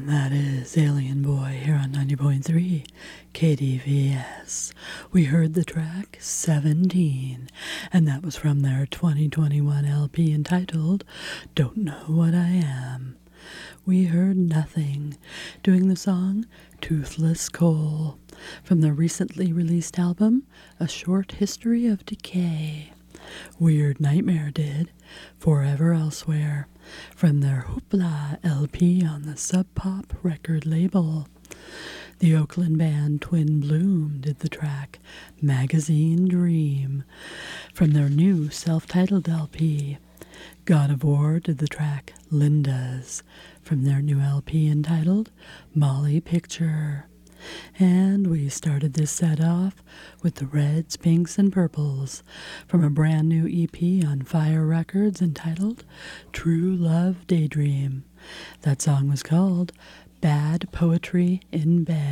That is Alien Boy here on 90.3 KDVS. We heard the track 17, and that was from their 2021 LP entitled Don't Know What I Am. We heard Nothing, doing the song Toothless Coal, from their recently released album A Short History of Decay. Weird Nightmare did Forever Elsewhere, from their Hoopla LP on the Sub Pop record label. The Oakland band Twin Bloom did the track Magazine Dream, from their new self-titled LP. God of War did the track Linda's, from their new LP entitled Molly Picture. And we started this set off with the Reds, Pinks, and Purples from a brand new EP on Fire Records entitled True Love Daydream. That song was called Bad Poetry in Bed.